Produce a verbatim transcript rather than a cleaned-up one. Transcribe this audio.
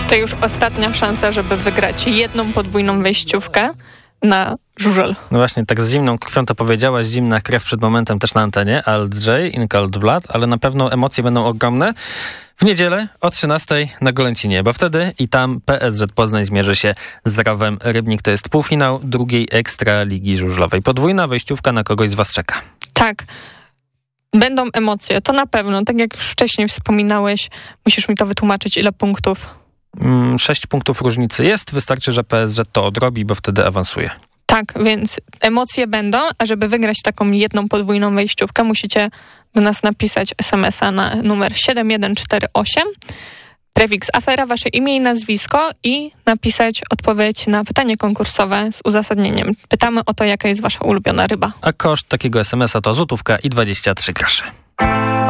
To już ostatnia szansa, żeby wygrać jedną podwójną wejściówkę na żużel. No właśnie, tak z zimną krwią to powiedziałaś, zimna krew przed momentem też na antenie, Alt J, In Cold Blood, ale na pewno emocje będą ogromne. W niedzielę o trzynastej na Golęcinie, bo wtedy i tam P S Z Poznań zmierzy się z Rawem Rybnik. To jest półfinał drugiej Ekstraligi Żużlowej. Podwójna wejściówka na kogoś z was czeka. Tak. Będą emocje, to na pewno. Tak jak już wcześniej wspominałeś, musisz mi to wytłumaczyć, ile punktów. Mm, sześć punktów różnicy jest. Wystarczy, że P S Z to odrobi, bo wtedy awansuje. Tak, więc emocje będą, a żeby wygrać taką jedną podwójną wejściówkę, musicie do nas napisać es em es a na numer siedem jeden cztery osiem, prefiks afera, wasze imię i nazwisko i napisać odpowiedź na pytanie konkursowe z uzasadnieniem. Pytamy o to, jaka jest wasza ulubiona ryba. A koszt takiego es em es a to złotówka i dwadzieścia trzy grosze.